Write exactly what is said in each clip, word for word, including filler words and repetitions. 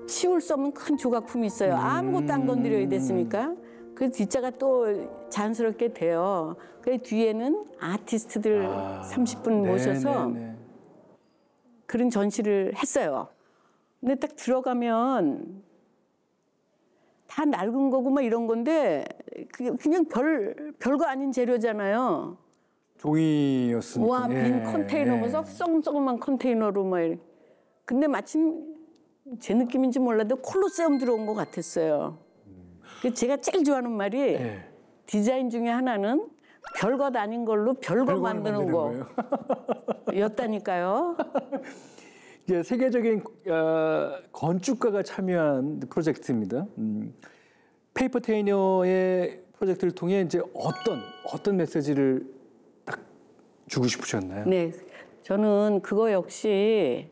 치울 수 없는 큰 조각품이 있어요. 아무것도 안 건드려야 됐으니까. 그 뒷자가 또 자연스럽게 돼요. 그 뒤에는 아티스트들 아, 삼십 분 모셔서 네네네. 그런 전시를 했어요. 근데 딱 들어가면 다 낡은 거고 막 이런 건데 그게 그냥 별 별거 아닌 재료잖아요. 종이였으니까. 와, 빈 예, 컨테이너고 예. 썩썩한 컨테이너로 막 이렇게. 근데 마침 제 느낌인지 몰라도 콜로세움 들어온 것 같았어요. 음. 제가 제일 좋아하는 말이 예. 디자인 중에 하나는 별것 아닌 걸로 별거 만드는 거였다니까요. 이게 세계적인 어, 건축가가 참여한 프로젝트입니다. 음, 페이퍼테이너의 프로젝트를 통해 이제 어떤 어떤 메시지를 딱 주고 싶으셨나요? 네, 저는 그거 역시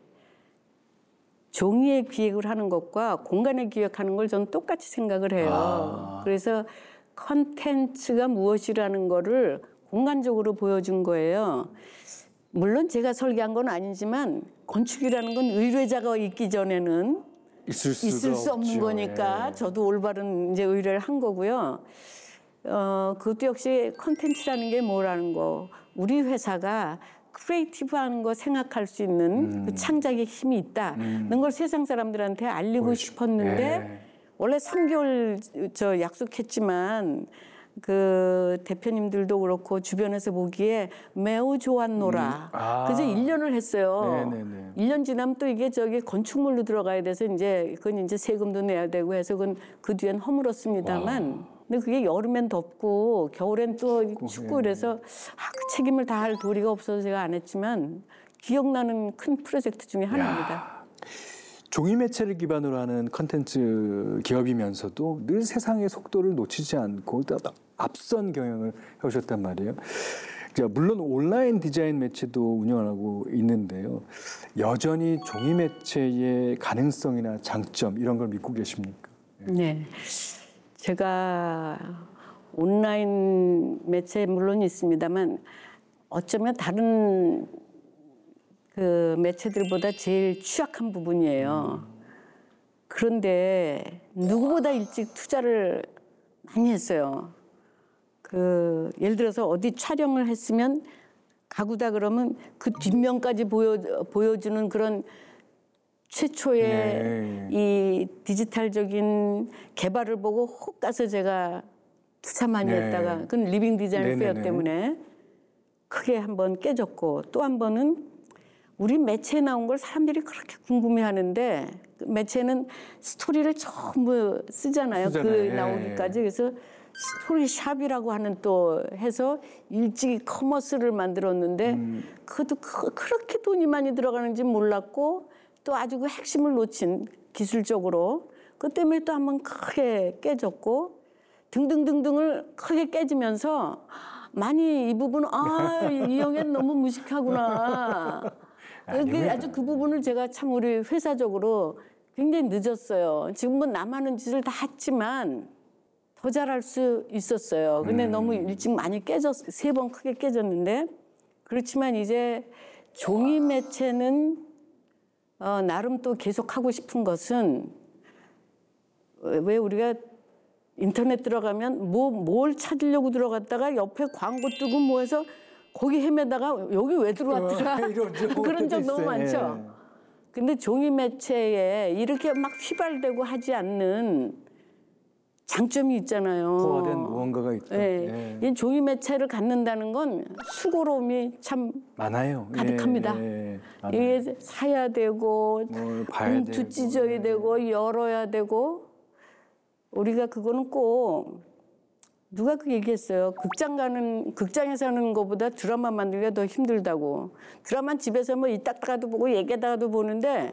종이에 기획을 하는 것과 공간에 기획하는 걸 저는 똑같이 생각을 해요. 아. 그래서 컨텐츠가 무엇이라는 거를 공간적으로 보여준 거예요. 물론 제가 설계한 건 아니지만 건축이라는 건 의뢰자가 있기 전에는 있을, 있을 수 없는 없죠. 거니까 예. 저도 올바른 이제 의뢰를 한 거고요. 어, 그것도 역시 컨텐츠라는 게 뭐라는 거. 우리 회사가 크리에이티브한 거 생각할 수 있는 음. 그 창작의 힘이 있다. 음. 그런 걸 세상 사람들한테 알리고 보이시. 싶었는데 예. 원래 삼 개월 저 약속했지만 그 대표님들도 그렇고 주변에서 보기에 매우 좋았노라. 음. 아. 그래서 일 년을 했어요. 네네네. 일 년 지나면 또 이게 저기 건축물로 들어가야 돼서 이제 그건 이제 세금도 내야 되고 해서 그건 그 뒤엔 허물었습니다만. 와. 근데 그게 여름엔 덥고 겨울엔 또 춥고, 춥고 그래서 아, 그 책임을 다할 도리가 없어서 제가 안 했지만 기억나는 큰 프로젝트 중에 하나입니다. 야. 종이 매체를 기반으로 하는 컨텐츠 기업이면서도 늘 세상의 속도를 놓치지 않고 앞선 경영을 해오셨단 말이에요. 물론 온라인 디자인 매체도 운영하고 있는데요. 여전히 종이 매체의 가능성이나 장점 이런 걸 믿고 계십니까? 네, 제가 온라인 매체 물론 있습니다만 어쩌면 다른 그 매체들보다 제일 취약한 부분이에요. 음. 그런데 누구보다 일찍 투자를 많이 했어요. 그 예를 들어서 어디 촬영을 했으면 가구다 그러면 그 뒷면까지 보여 보여주는 그런 최초의 네. 이 디지털적인 개발을 보고 혹 가서 제가 투자 많이 네. 했다가 그건 리빙 디자인 페어 때문에 크게 한번 깨졌고 또 한 번은 우리 매체에 나온 걸 사람들이 그렇게 궁금해하는데 매체는 스토리를 전부 쓰잖아요. 쓰잖아요. 그 나오기까지. 그래서 스토리샵이라고 하는 또 해서 일찍이 커머스를 만들었는데 음. 그것도 그, 그렇게 돈이 많이 들어가는지 몰랐고 또 아주 그 핵심을 놓친 기술적으로 그것 때문에 또 한번 크게 깨졌고 등등등등을 크게 깨지면서 많이 이 부분은 아, 이영애는 너무 무식하구나. 그 아주 그 부분을 제가 참 우리 회사적으로 굉장히 늦었어요. 지금은 남 하는 짓을 다 했지만 더 잘할 수 있었어요. 근데 음. 너무 일찍 많이 깨졌, 세 번 크게 깨졌는데 그렇지만 이제 종이 매체는 어, 나름 또 계속 하고 싶은 것은 왜 우리가 인터넷 들어가면 뭐, 뭘 찾으려고 들어갔다가 옆에 광고 뜨고 뭐 해서 거기 헤매다가 여기 왜 들어왔더라 어, 그런 적 너무 많죠. 예. 근데 종이 매체에 이렇게 막 휘발되고 하지 않는 장점이 있잖아요. 고화된 무언가가 있다. 예. 예. 이 종이 매체를 갖는다는 건 수고로움이 참 많아요. 가득합니다. 예. 예. 이게 사야 되고 봉투 찢어야 되고 열어야 되고 우리가 그거는 꼭 누가 그 얘기했어요. 극장 가는 극장에서 하는 것보다 드라마 만들기가 더 힘들다고. 드라마는 집에서 뭐 이따다가도 보고 얘기하다가도 보는데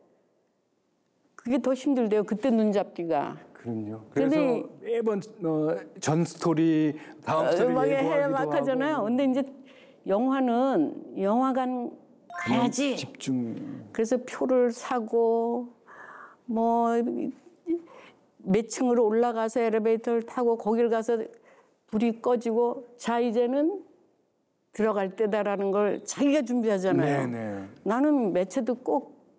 그게 더 힘들대요. 그때 눈 잡기가. 그럼요. 그래서 매번 어, 전 스토리 다음 스토리 막 해 막 하잖아요. 근데 이제 영화는 영화관 가야지. 집중. 그래서 표를 사고 뭐. 몇 층으로 올라가서 엘리베이터를 타고 거길 가서 불이 꺼지고 자 이제는 들어갈 때다라는 걸 자기가 준비하잖아요. 네네. 나는 매체도 꼭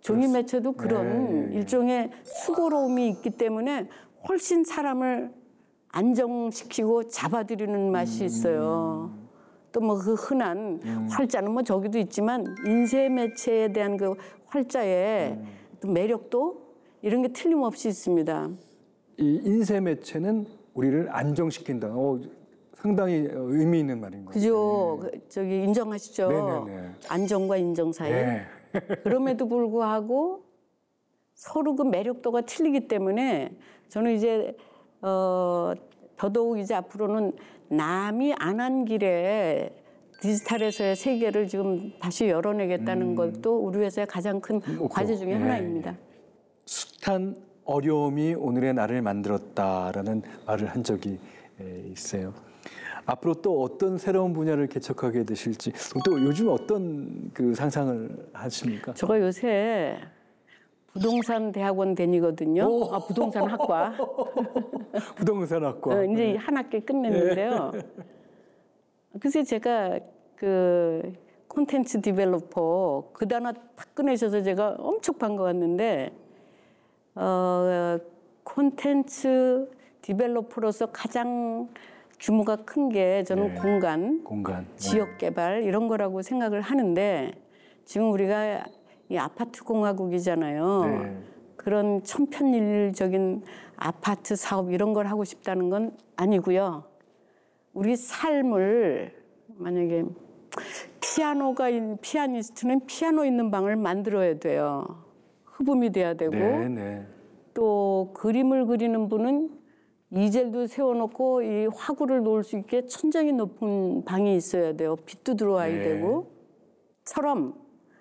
종이 매체도 그런 네. 일종의 수고로움이 있기 때문에 훨씬 사람을 안정시키고 잡아들이는 맛이 있어요. 또 뭐 그 흔한 음. 활자는 뭐 저기도 있지만 인쇄 매체에 대한 그 활자의 음. 또 매력도 이런 게 틀림없이 있습니다. 이 인쇄 매체는 우리를 안정시킨다. 어, 상당히 의미 있는 말인 거죠. 그죠? 그 저기 인정하시죠? 네네네. 안정과 인정 사이. 네. 그럼에도 불구하고 서로 그 매력도가 틀리기 때문에 저는 이제 어 더더욱 이제 앞으로는 남이 안 한 길에 디지털에서의 세계를 지금 다시 열어내겠다는 음. 것도 우리 회사의 가장 큰 목표. 과제 중에 예, 하나입니다. 숱한 어려움이 오늘의 나를 만들었다라는 말을 한 적이 있어요. 앞으로 또 어떤 새로운 분야를 개척하게 되실지, 또 요즘 어떤 그 상상을 하십니까? 제가 요새 부동산 대학원 다니거든요. 아, 부동산 학과. 부동산학과. 어, 이제 한 학기 끝냈는데요. 글쎄 제가 그 콘텐츠 디벨로퍼 그 단어 딱 꺼내셔서 제가 엄청 반가웠는데 어, 콘텐츠 디벨로퍼로서 가장 규모가 큰 게 저는 네. 공간, 공간. 지역 개발 이런 거라고 생각을 하는데 지금 우리가 이 아파트 공화국이잖아요. 네. 그런 천편일률적인 아파트 사업 이런 걸 하고 싶다는 건 아니고요. 우리 삶을 만약에 피아노가 있는 피아니스트는 피아노 있는 방을 만들어야 돼요. 흡음이 돼야 되고 네, 네. 또 그림을 그리는 분은 이젤도 세워놓고 이 화구를 놓을 수 있게 천장이 높은 방이 있어야 돼요. 빛도 들어와야 네. 되고 처럼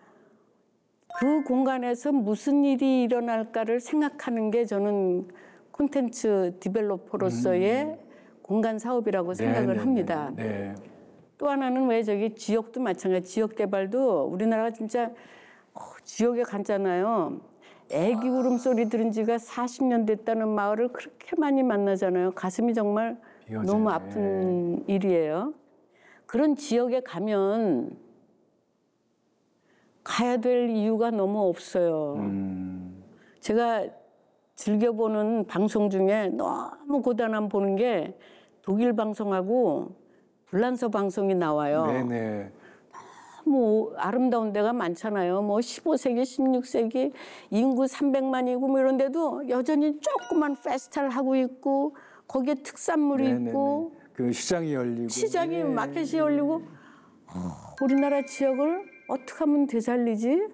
그 공간에서 무슨 일이 일어날까를 생각하는 게 저는 콘텐츠 디벨로퍼로서의 음. 공간 사업이라고 생각을 네, 네, 합니다. 네, 네. 또 하나는 왜 저기 지역도 마찬가지 지역 개발도 우리나라가 진짜 어, 지역에 갔잖아요. 애기 울음소리 들은 지가 사십 년 됐다는 마을을 그렇게 많이 만나잖아요. 가슴이 정말 비어져요. 너무 아픈 네. 일이에요. 그런 지역에 가면 가야 될 이유가 너무 없어요. 음. 제가 즐겨보는 방송 중에 너무 고단한 보는 게 독일 방송하고 불란서 방송이 나와요. 네네. 뭐 아름다운 데가 많잖아요. 뭐 십오 세기, 십육 세기 인구 삼백만이고 뭐 이런데도 여전히 조그만 페스타를 하고 있고 거기에 특산물이 네네네. 있고 그 시장이 열리고 시장이 네. 마켓이 열리고 우리나라 지역을 어떻게 하면 되살리지?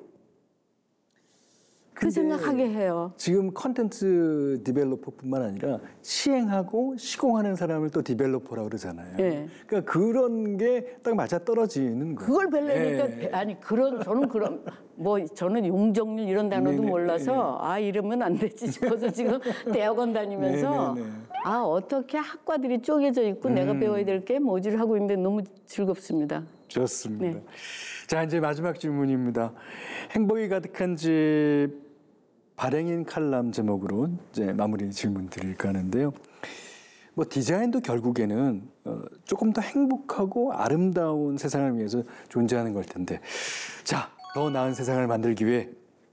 그 생각하게 해요. 지금 컨텐츠 디벨로퍼뿐만 아니라 시행하고 시공하는 사람을 또 디벨로퍼라고 그러잖아요. 네. 그러니까 그런 게 딱 맞아 떨어지는 거예요. 그걸 벨레니까 네. 아니 그런 저는 그런 뭐 저는 용적률 이런 단어도 네네. 몰라서 아 이러면 안 되지 싶어서 지금 대학원 다니면서 네네네. 아 어떻게 학과들이 쪼개져 있고 음. 내가 배워야 될 게 뭐지를 하고 있는데 너무 즐겁습니다. 좋습니다. 네. 자 이제 마지막 질문입니다. 행복이 가득한 집 발행인 칼럼 제목으로 이제 마무리 질문 드릴까 하는데요. 뭐 디자인도 결국에는 어, 조금 더 행복하고 아름다운 세상을 위해서 존재하는 걸 텐데, 자, 더 나은 세상을 만들기 위해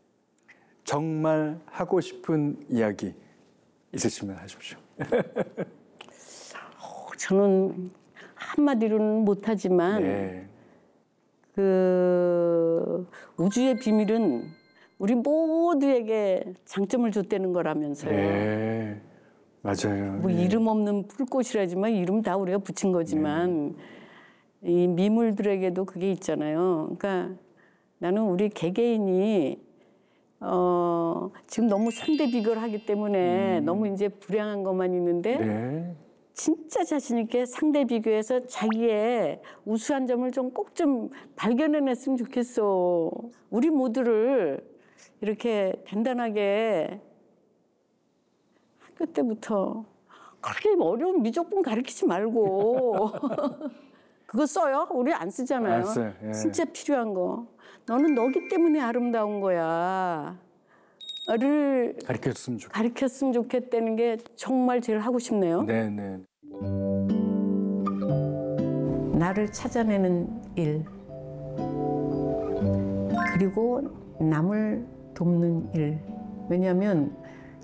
정말 하고 싶은 이야기 있으시면 하십시오. 저는 한마디로는 못하지만 네. 그 우주의 비밀은 우리 모두에게 장점을 줬다는 거라면서요. 네. 맞아요. 뭐 네. 이름 없는 풀꽃이라지만 이름 다 우리가 붙인 거지만 네. 이 미물들에게도 그게 있잖아요. 그러니까 나는 우리 개개인이 어 지금 너무 상대 비교를 하기 때문에 음. 너무 이제 불행한 것만 있는데 네. 진짜 자신 있게 상대 비교해서 자기의 우수한 점을 좀 꼭 좀 발견해냈으면 좋겠어. 우리 모두를 이렇게 단단하게 학교 때부터 그렇게 어려운 미적분 가르치지 말고 그거 써요? 우리 안 쓰잖아요. 안 써요. 예. 진짜 필요한 거. 너는 너기 때문에 아름다운 거야. 를 가르쳤으면 좋겠 가르쳤으면 좋겠다는 게 정말 제일 하고 싶네요. 네네. 나를 찾아내는 일 그리고 남을 돕는 일. 왜냐하면